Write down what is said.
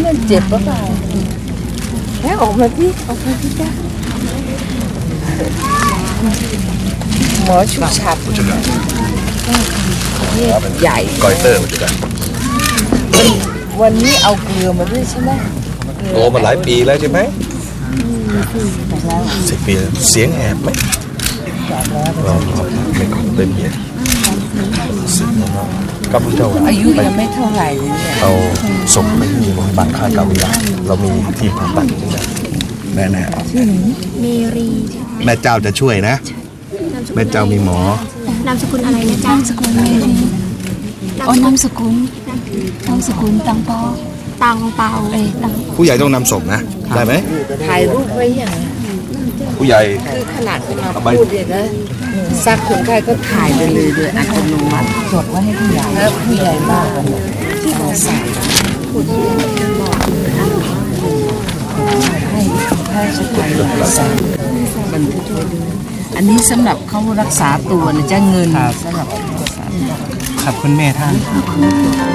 มันเจ็บปะเปล่าแล้วออกมาพี่จ้าหมอฉุกฉับใหญ่กอยเตอร์มันจะกันวันนี้เอาเกลือมาด้วยใช่ไหมโอ้มาหลายปีแล้วใช่ไหม10 ปีเสียงแหบไหมเราไม่คงเต็มเยอะกับพระเจ้าอายุยังไม่เท่าไหร่เลยเนี่ยเอาส่งไปที่โรงพยาบาลค่ายเก่าวิลาเรามีทีมผ่าตัดแน่เมรีๆแม่เจ้าจะช่วยนะแม่เจ้ามีหมอนามสกุลอะไรนะจ๊ะนามสกุลเมรีนามสกุลตังเปาผู้ใหญ่ต้องนำส่งนะได้ไหมถ่ายรูปไว้อย่างผู้ใหญ่คือขนาดมาพูดเนี่ยนะซักคนไข้ก็ถ่ายไปเลยโดยอัตโนมัติจดไว้ให้ผู้ใหญ่แล้วผู้ใหญ่มากที่เราใส่ให้สกายใส่บันทึกไว้ด้วยอันนี้สำหรับเขารักษาตัวนะจะเงินสำหรับขอบคุณแม่ท่าน